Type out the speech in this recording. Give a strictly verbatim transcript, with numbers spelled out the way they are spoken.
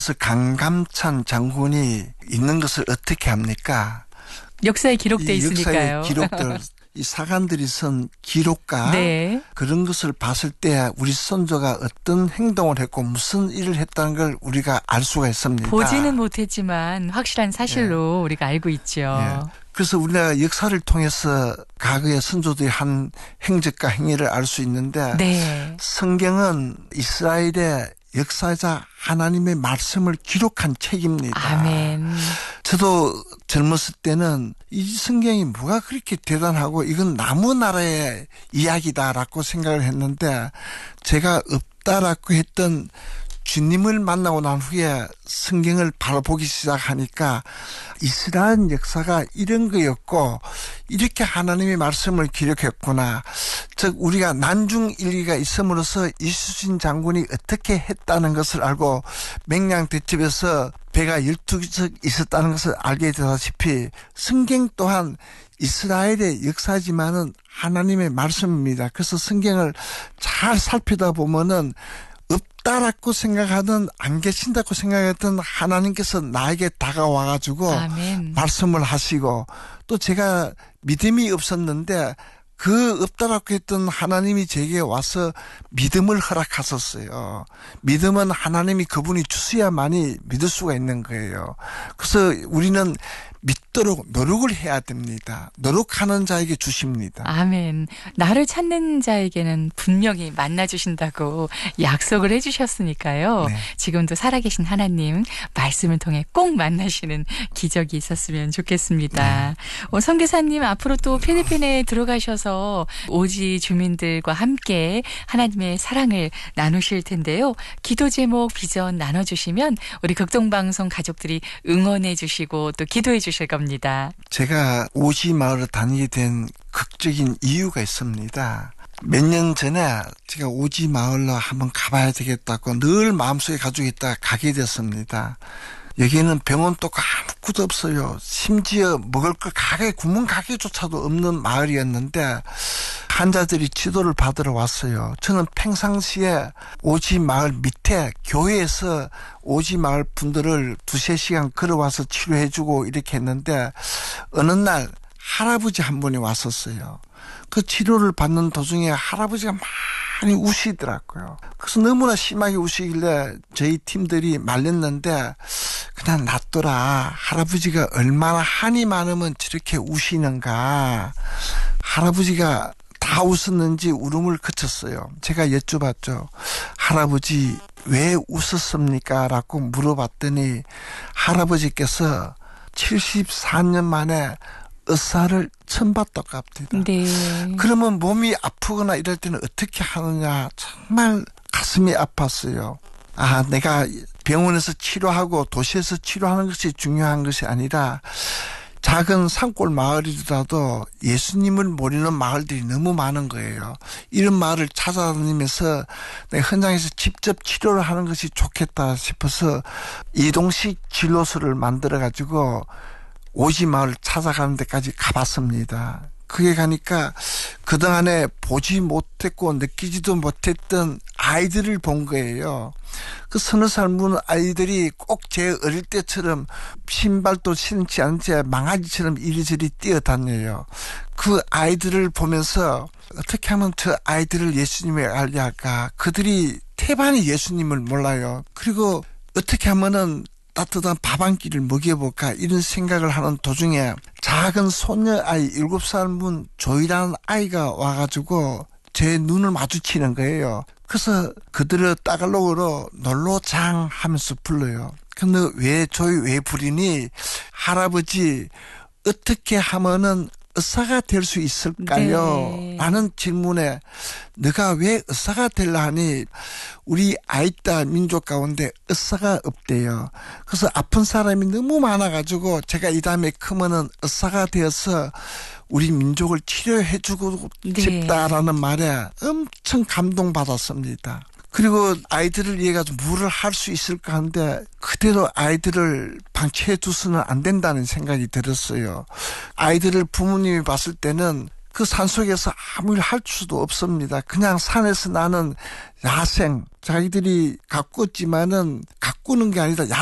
그래서 강감찬 장군이 있는 것을 어떻게 합니까? 역사에 기록돼 있으니까요. 역사의 기록들, 이 사관들이 쓴 기록과 네. 그런 것을 봤을 때 우리 선조가 어떤 행동을 했고 무슨 일을 했다는 걸 우리가 알 수가 있습니다. 보지는 못했지만 확실한 사실로 예. 우리가 알고 있죠. 예. 그래서 우리가 역사를 통해서 과거의 선조들이 한 행적과 행위를 알 수 있는데 네. 성경은 이스라엘의 역사자 하나님의 말씀을 기록한 책입니다. 아멘. 저도 젊었을 때는 이 성경이 뭐가 그렇게 대단하고 이건 나무 나라의 이야기다라고 생각을 했는데 제가 없다라고 했던 주님을 만나고 난 후에 성경을 바로 보기 시작하니까 이스라엘 역사가 이런 거였고 이렇게 하나님의 말씀을 기록했구나. 즉 우리가 난중일기가 있음으로써 이순신 장군이 어떻게 했다는 것을 알고 맹량대첩에서 배가 열두 척 있었다는 것을 알게 되다시피 성경 또한 이스라엘의 역사지만은 하나님의 말씀입니다. 그래서 성경을 잘 살피다 보면은 없다라고 생각하던 안 계신다고 생각했던 하나님께서 나에게 다가와가지고 아멘. 말씀을 하시고 또 제가 믿음이 없었는데 그 없다라고 했던 하나님이 제게 와서 믿음을 허락하셨어요. 믿음은 하나님이 그분이 주셔야만이 믿을 수가 있는 거예요. 그래서 우리는 믿도록 노력을 해야 됩니다. 노력하는 자에게 주십니다. 아멘. 나를 찾는 자에게는 분명히 만나주신다고 약속을 해주셨으니까요. 네. 지금도 살아계신 하나님 말씀을 통해 꼭 만나시는 기적이 있었으면 좋겠습니다. 네. 어, 선교사님 앞으로 또 필리핀에 들어가셔서 오지 주민들과 함께 하나님의 사랑을 나누실 텐데요. 기도 제목 비전 나눠주시면 우리 극동방송 가족들이 응원해 주시고 또 기도해 주시고 주실 겁니다. 제가 오지 마을을 다니게 된 극적인 이유가 있습니다. 몇 년 전에 제가 오지 마을로 한번 가봐야 되겠다고 늘 마음속에 가지고 있다가 가게 됐습니다. 여기는 병원도 아무것도 없어요. 심지어 먹을 거 가게, 구멍 가게조차도 없는 마을이었는데 환자들이 치료를 받으러 왔어요. 저는 평상시에 오지 마을 밑에 교회에서 오지 마을 분들을 두세 시간 걸어와서 치료해주고 이렇게 했는데 어느 날 할아버지 한 분이 왔었어요. 그 치료를 받는 도중에 할아버지가 많이 우시더라고요. 그래서 너무나 심하게 우시길래 저희 팀들이 말렸는데 그냥 놔둬라. 할아버지가 얼마나 한이 많으면 저렇게 우시는가. 할아버지가 다 웃었는지 울음을 그쳤어요. 제가 여쭤봤죠. 할아버지 왜 웃었습니까? 라고 물어봤더니 할아버지께서 칠십사 년 만에 의사를 처음 봤다고 합니다. 네. 그러면 몸이 아프거나 이럴 때는 어떻게 하느냐. 정말 가슴이 아팠어요. 아, 내가 병원에서 치료하고 도시에서 치료하는 것이 중요한 것이 아니라 작은 산골 마을이라도 예수님을 모르는 마을들이 너무 많은 거예요. 이런 마을을 찾아다니면서 내가 현장에서 직접 치료를 하는 것이 좋겠다 싶어서 이동식 진료소를 만들어가지고 오지 마을 찾아가는 데까지 가봤습니다. 그게 가니까 그동안에 보지 못했고 느끼지도 못했던 아이들을 본 거예요. 그 서너 삶은 아이들이 꼭 제 어릴 때처럼 신발도 신지 않은 채 망아지처럼 이리저리 뛰어다녀요. 그 아이들을 보면서 어떻게 하면 저 아이들을 예수님을 알게 할까. 그들이 태반이 예수님을 몰라요. 그리고 어떻게 하면은 따뜻한 밥 한 끼를 먹여볼까 이런 생각을 하는 도중에 작은 소녀아이 일곱 살 문 조이라는 아이가 와가지고 제 눈을 마주치는 거예요. 그래서 그들을 따갈로그로 놀러장 하면서 불러요. 근데 왜 조이 왜 부리니? 할아버지 어떻게 하면은 의사가 될 수 있을까요? 네. 라는 질문에 너가 왜 의사가 되려 하니 우리 아이따 민족 가운데 의사가 없대요. 그래서 아픈 사람이 너무 많아가지고 제가 이 다음에 크면은 의사가 되어서 우리 민족을 치료해주고 네. 싶다라는 말에 엄청 감동받았습니다. 그리고 아이들을 위해 가지고 뭐를 할 수 있을까 하는데 그대로 아이들을 방치해 두서는 안 된다는 생각이 들었어요. 아이들을 부모님이 봤을 때는 그 산속에서 아무 일 할 수도 없습니다. 그냥 산에서 나는 야생, 자기들이 가꿨지만은 가꾸는 게 아니라